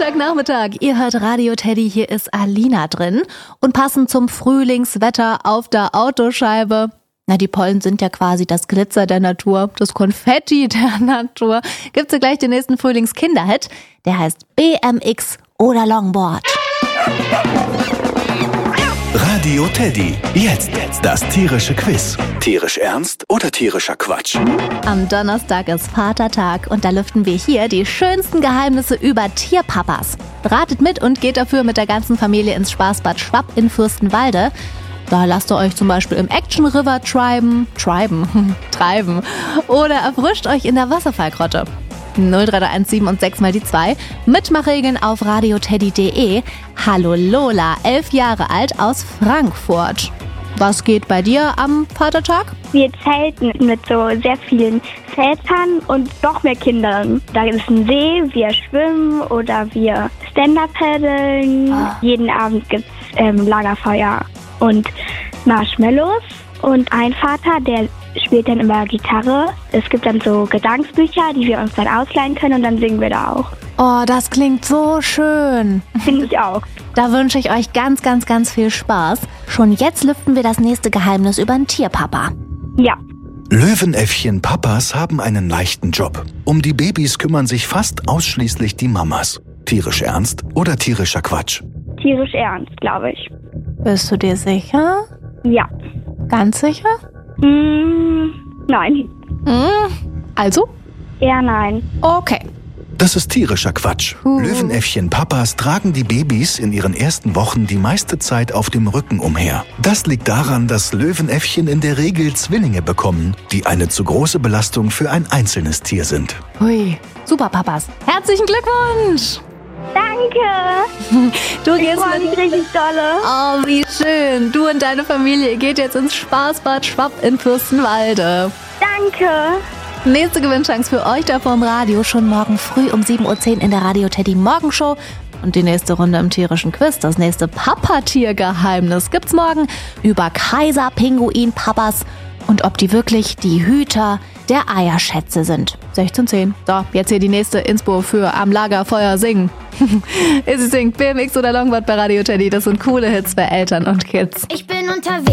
Dienstagnachmittag, ihr hört Radio Teddy, hier ist Alina drin. Und passend zum Frühlingswetter auf der Autoscheibe, die Pollen sind ja quasi das Glitzer der Natur, das Konfetti der Natur, gibt's ja gleich den nächsten Frühlingskinderhit, der heißt BMX oder Longboard. Radio Teddy, jetzt das tierische Quiz. Tierisch ernst oder tierischer Quatsch? Am Donnerstag ist Vatertag und da lüften wir hier die schönsten Geheimnisse über Tierpapas. Ratet mit und geht dafür mit der ganzen Familie ins Spaßbad Schwapp in Fürstenwalde. Da lasst ihr euch zum Beispiel im Action River treiben oder erfrischt euch in der Wasserfallgrotte. 03137 und 6 mal die 2. Mitmachregeln auf radioteddy.de. Hallo Lola, 11 Jahre alt aus Frankfurt. Was geht bei dir am Vatertag? Wir zelten mit so sehr vielen Vätern und noch mehr Kindern. Da ist ein See, wir schwimmen oder wir Stand-Up-Paddeln. Jeden Abend gibt es Lagerfeuer und Marshmallows. Und ein Vater, der spielt dann immer Gitarre. Es gibt dann so Gesangsbücher, die wir uns dann ausleihen können und dann singen wir da auch. Oh, das klingt so schön. Finde ich auch. Da wünsche ich euch ganz, ganz, ganz viel Spaß. Schon jetzt lüften wir das nächste Geheimnis über einen Tierpapa. Ja. Löwenäffchen-Papas haben einen leichten Job. Um die Babys kümmern sich fast ausschließlich die Mamas. Tierisch ernst oder tierischer Quatsch? Tierisch ernst, glaube ich. Bist du dir sicher? Ja. Ganz sicher? Nein. Also? Eher nein. Okay. Das ist tierischer Quatsch. Löwenäffchen-Papas tragen die Babys in ihren ersten Wochen die meiste Zeit auf dem Rücken umher. Das liegt daran, dass Löwenäffchen in der Regel Zwillinge bekommen, die eine zu große Belastung für ein einzelnes Tier sind. Hui, super Papas. Herzlichen Glückwunsch! Danke. Du Ich gehst freue mich richtig dolle. Oh, wie schön. Du und deine Familie geht jetzt ins Spaßbad Schwapp in Fürstenwalde. Danke. Nächste Gewinnchance für euch da vorm Radio schon morgen früh um 7:10 Uhr in der Radio Teddy Morgenshow. Und die nächste Runde im tierischen Quiz, das nächste Papatiergeheimnis, gibt's morgen über Kaiser-Pinguin-Papas und ob die wirklich die Hüter der Eierschätze sind. 16:10. So, jetzt hier die nächste Inspo für am Lagerfeuer singen. Sie singt BMX oder Longboard bei Radio Teddy. Das sind coole Hits für Eltern und Kids. Ich bin unterwegs.